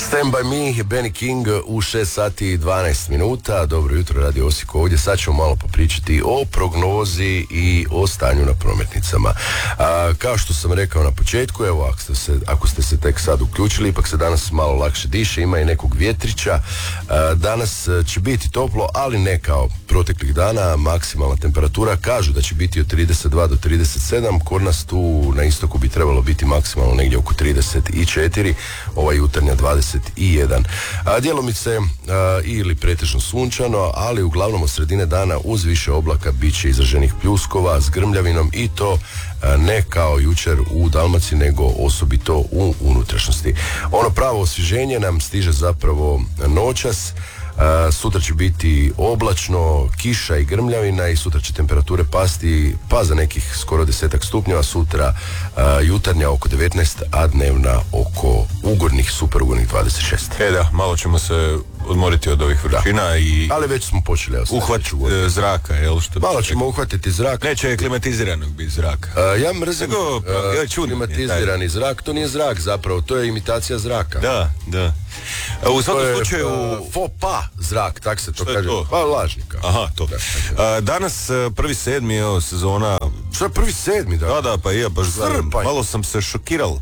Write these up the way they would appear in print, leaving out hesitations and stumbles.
Stand by me, Benny King u 6 sati i 12 minuta. Dobro jutro, Radio Osijek ovdje. Sad ćemo malo popričati o prognozi i o stanju na prometnicama. Kao što sam rekao na početku, evo, ako ste se tek sad uključili, ipak se danas malo lakše diše, ima i nekog vjetrića. Danas će biti toplo, ali ne kao proteklih dana. Maksimalna temperatura kažu da će biti od 32 do 37. Kod nas tu na istoku bi trebalo biti maksimalno negdje oko 34. Ova jutarnja 21. Djelomice ili pretežno sunčano, ali uglavnom od sredine dana uz više oblaka bit će izraženih pljuskova s grmljavinom i to ne kao jučer u Dalmaciji, nego osobito u unutrašnjosti. Ono pravo osvježenje nam stiže zapravo noćas. Sutra će biti oblačno, kiša i grmljavina i sutra će temperature pasti pa za nekih skoro 10 stupnjeva. Sutra jutarnja oko 19, a dnevna oko ugodnih, super ugodnih 26. Da, malo ćemo se odmoriti od ovih vrućina ali već smo počeli uhvat zraka, jel? Što malo ćemo uhvatiti zrak. Neće klimatiziranog biti zraka. Ja mrzim klimatizirani zrak. To nije zrak zapravo, to je imitacija zraka. Da. U svakom slučaju faux pas zrak, tak se to kaže. Pa lažnika. Aha, to. Danas 1.7. sezona. Što je 1.7. Da, pa ja baš malo sam se šokiral.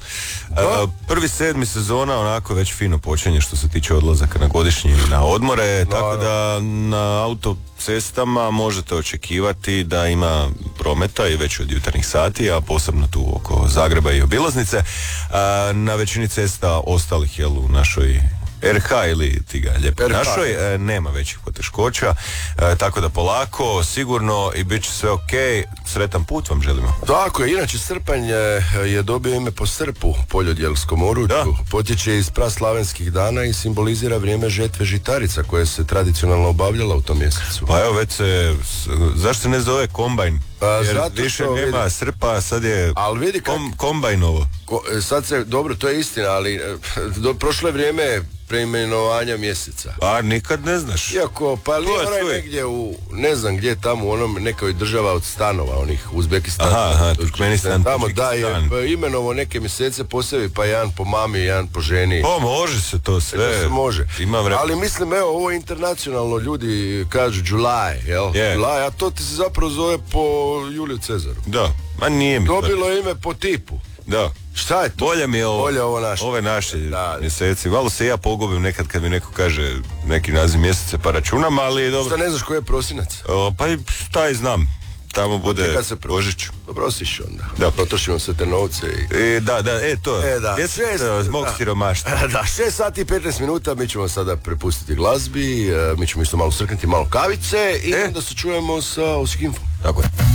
1.7. sezona onako već fino počinje što se tiče odlazaka na godišnji na odmore, tako da na autocestama možete očekivati da ima prometa i već od jutarnjih sati, a posebno tu oko Zagreba i obilaznice. Na većini cesta ostalih, jel, u našoj RH ili ti ga lijepo našoj, nema većih poteškoća, tako da polako, sigurno i bit će sve ok. Sretan put vam želimo. Tako je, inače srpanj je dobio ime po srpu, poljodjelskom oruđu. Potječe iz praslavenskih dana i simbolizira vrijeme žetve žitarica koje se tradicionalno obavljala u tom mjesecu. Pa evo, već se, zašto se ne zove kombajn? Jer više nema srpa, sad je kombajnovo. Sad se, dobro, to je istina, ali prošlo je vrijeme preimenovanja mjeseca. Pa nikad ne znaš. Iako, pa li onaj negdje u, ne znam gdje tamo, u onom nekoj država od stanova, onih Uzbekistan. Turkmenistan, tamo da je imenovo neke mjesece po sebi, pa jedan po mami, jedan po ženi. Pa može se to sve. To se može. Ima vremena. Ali mislim, evo, ovo je internacionalno, ljudi kažu July, jel? July, a to ti se zapravo zove po Juliju Cezaru. Da, ma nije mi. Dobilo ime po tipu. Da. Šta je to? Bolje mi je ovo naše. Ove naše mjeseci. Malo se ja pogubim nekad kad mi neko kaže neki naziv mjesece pa računam, ali dobro. Šta ne znaš koji je prosinac? Pa taj znam. Tamo bude Božić. Prosiš onda. Da. Potrošimo sve te novce i... to. Zbog siromaštva. Da, 6 sati i 15 minuta, mi ćemo sada prepustiti glazbi, mi ćemo isto malo srknuti, malo kavice i onda se čujemo sa Osijek Info. Tako je.